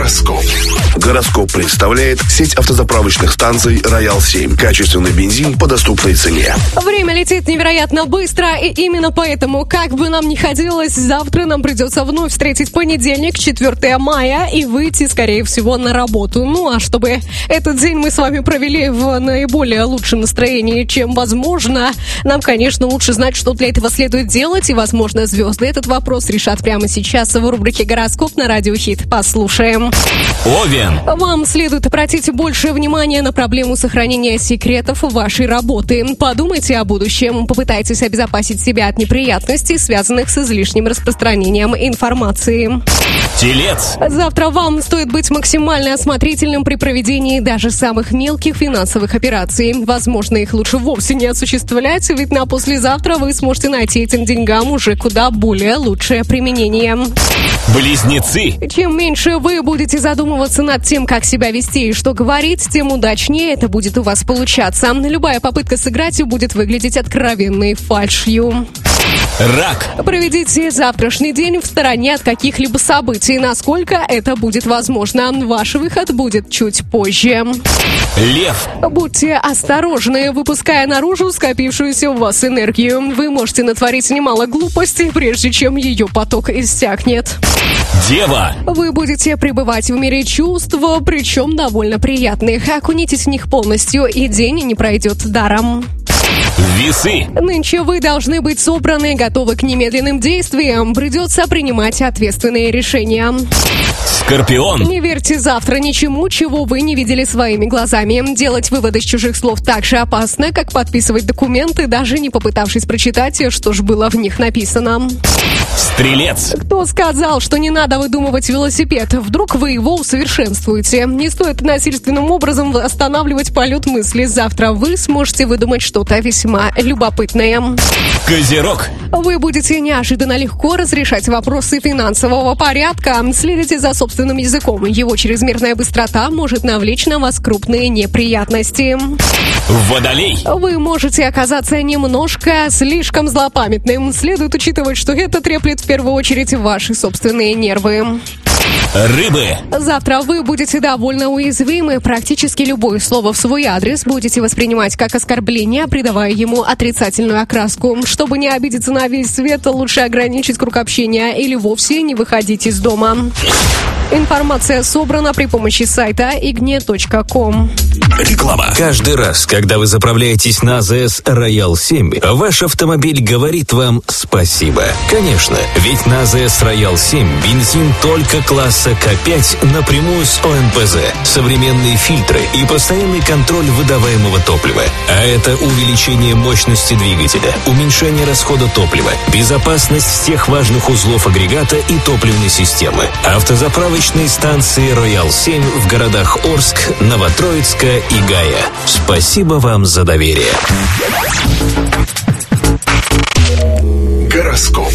Гороскоп. Гороскоп представляет сеть автозаправочных станций «Роял-7». Качественный бензин по доступной цене. Время летит невероятно быстро, и именно поэтому, как бы нам ни хотелось, завтра нам придется вновь встретить понедельник, 4 мая, и выйти, скорее всего, на работу. Ну, а чтобы этот день мы с вами провели в наиболее лучшем настроении, чем возможно, нам, конечно, лучше знать, что для этого следует делать, и, возможно, звезды этот вопрос решат прямо сейчас в рубрике «Гороскоп» на Радио Хит. Послушаем. Овен. Вам следует обратить больше внимания на проблему сохранения секретов вашей работы. Подумайте о будущем, попытайтесь обезопасить себя от неприятностей, связанных с излишним распространением информации. Телец. Завтра вам стоит быть максимально осмотрительным при проведении даже самых мелких финансовых операций. Возможно, их лучше вовсе не осуществлять, ведь на послезавтра вы сможете найти этим деньгам уже куда более лучшее применение. Близнецы. Чем меньше вы будете задумываться над тем, как себя вести и что говорить, тем удачнее это будет у вас получаться. Любая попытка сыграть будет выглядеть откровенной фальшью. Рак. Проведите завтрашний день в стороне от каких-либо событий, насколько это будет возможно. Ваш выход будет чуть позже. Лев. Будьте осторожны, выпуская наружу скопившуюся у вас энергию. Вы можете натворить немало глупостей, прежде чем ее поток иссякнет. Дева. Вы будете пребывать в мире чувств, причем довольно приятных. Окунитесь в них полностью, и день не пройдет даром. Весы. Нынче вы должны быть собраны, готовы к немедленным действиям. Придется принимать ответственные решения. Скорпион. Не верьте завтра ничему, чего вы не видели своими глазами. Делать выводы из чужих слов так же опасно, как подписывать документы, даже не попытавшись прочитать, что ж было в них написано. Стрелец. Кто сказал, что не надо выдумывать велосипед? Вдруг вы его усовершенствуете? Не стоит насильственным образом останавливать полет мысли. Завтра вы сможете выдумать что-то весьма любопытное. Козерог. Вы будете неожиданно легко разрешать вопросы финансового порядка. Следите за собственным языком. Его чрезмерная быстрота может навлечь на вас крупные неприятности. Водолей. Вы можете оказаться немножко слишком злопамятным. Следует учитывать, что это треплет в первую очередь ваши собственные нервы. Рыбы. Завтра вы будете довольно уязвимы. Практически любое слово в свой адрес будете воспринимать как оскорбление, придавая ему отрицательную окраску. Чтобы не обидеться на весь свет, лучше ограничить круг общения или вовсе не выходить из дома. Информация собрана при помощи сайта ignia.com. Реклама. Каждый раз, когда вы заправляетесь на АЗС «Роял-7», ваш автомобиль говорит вам спасибо. Конечно, ведь на АЗС «Роял-7» бензин только класса К5 напрямую с ОМПЗ, современные фильтры и постоянный контроль выдаваемого топлива. А это увеличение мощности двигателя, уменьшение расхода топлива, безопасность всех важных узлов агрегата и топливной системы. Автозаправочные станции «Роял-7» в городах Орск, Новотроицка и Гая. Спасибо вам за доверие. Гороскоп.